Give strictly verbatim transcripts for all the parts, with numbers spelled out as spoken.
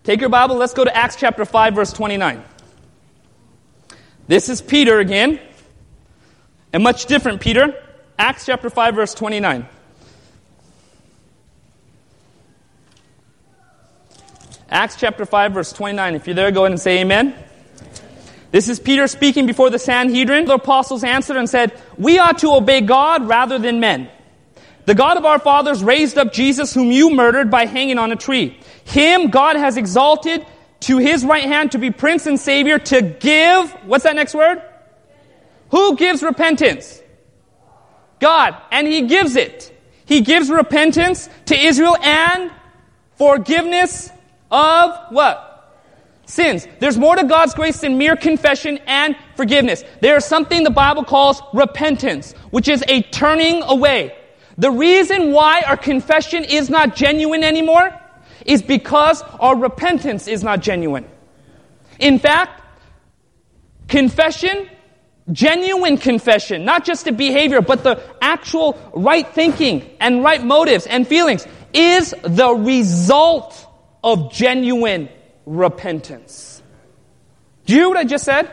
Take your Bible, let's go to Acts chapter five, verse twenty-nine. This is Peter again. A much different Peter. Acts chapter five, verse twenty-nine. Acts chapter five, verse twenty-nine. If you're there, go ahead and say amen. This is Peter speaking before the Sanhedrin. The apostles answered and said, "We ought to obey God rather than men. The God of our fathers raised up Jesus, whom you murdered by hanging on a tree. Him God has exalted to his right hand to be Prince and Savior, to give," what's that next word? Who gives repentance? God. And he gives it. He gives repentance to Israel and forgiveness of what? Sins. There's more to God's grace than mere confession and forgiveness. There is something the Bible calls repentance, which is a turning away. The reason why our confession is not genuine anymore is because our repentance is not genuine. In fact, confession, genuine confession, not just the behavior, but the actual right thinking and right motives and feelings, is the result of genuine repentance. Do you hear what I just said?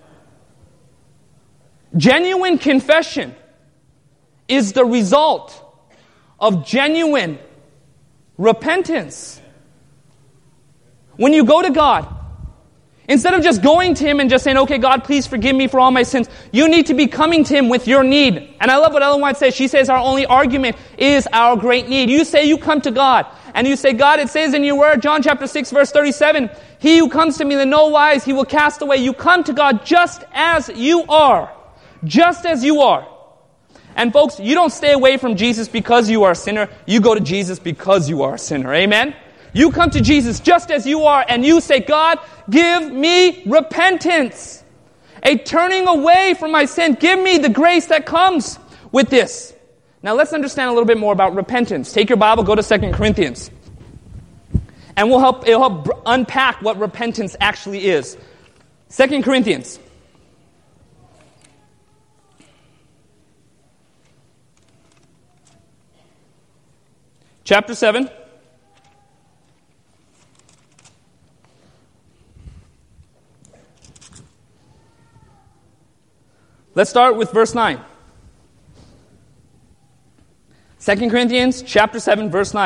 Genuine confession is the result of genuine repentance. When you go to God, instead of just going to Him and just saying, "Okay, God, please forgive me for all my sins," you need to be coming to Him with your need. And I love what Ellen White says. She says our only argument is our great need. You say you come to God, and you say, "God, it says in your word, John chapter six, verse thirty-seven, he who comes to me in no wise, he will cast away." You come to God just as you are. Just as you are. And folks, you don't stay away from Jesus because you are a sinner. You go to Jesus because you are a sinner. Amen? You come to Jesus just as you are, and you say, "God, give me repentance. A turning away from my sin. Give me the grace that comes with this." Now let's understand a little bit more about repentance. Take your Bible, go to Second Corinthians. And we'll help, it'll help unpack what repentance actually is. Second Corinthians. Chapter seven. Let's start with verse nine. Second Corinthians chapter seven, verse nine.